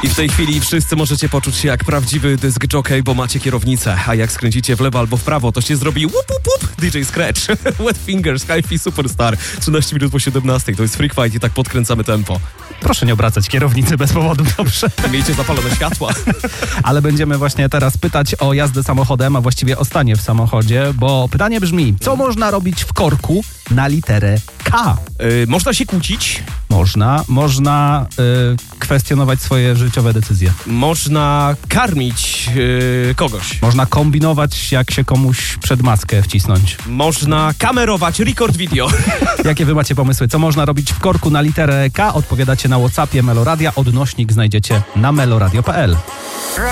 I w tej chwili wszyscy możecie poczuć się jak prawdziwy dysk jockey, bo macie kierownicę. A jak skręcicie w lewo albo w prawo, to się zrobi łup, łup, łup. DJ Scratch, Wet Fingers, Hi-Fi Superstar. 13 minut po 17. To jest Freak Fight i tak podkręcamy tempo. Proszę nie obracać kierownicy bez powodu, dobrze? Miejcie zapalone światła. Ale będziemy właśnie teraz pytać o jazdę samochodem, a właściwie o stanie w samochodzie, bo pytanie brzmi, co można robić w korku na literę K? Można się kłócić. Można kwestionować swoje życiowe decyzje. Można karmić kogoś. Można kombinować, jak się komuś przed maskę wcisnąć. Można kamerować record video. Jakie wy macie pomysły? Co można robić w korku na literę K? Odpowiadacie na WhatsAppie Meloradia. Odnośnik znajdziecie na meloradio.pl.